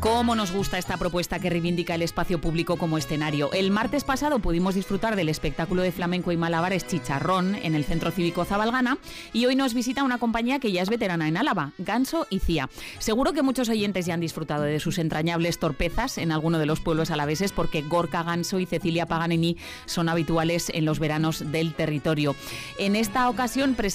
Cómo nos gusta esta propuesta que reivindica el espacio público como escenario. El martes pasado pudimos disfrutar del espectáculo de flamenco y malabares Chicharrón en el Centro Cívico Zabalgana y hoy nos visita una compañía que ya es veterana en Álava, Ganso y Cía. Seguro que muchos oyentes ya han disfrutado de sus entrañables torpezas en alguno de los pueblos alaveses porque Gorka Ganso y Cecilia Paganini son habituales en los veranos del territorio. En esta ocasión